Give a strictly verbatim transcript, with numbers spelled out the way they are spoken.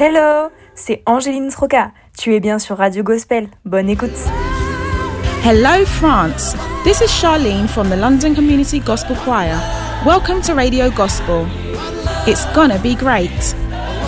Hello, c'est Angéline Sroka. Tu es bien sur Radio Gospel. Bonne écoute. Hello France, this is Charlene from the London Community Gospel Choir. Welcome to Radio Gospel. It's gonna be great.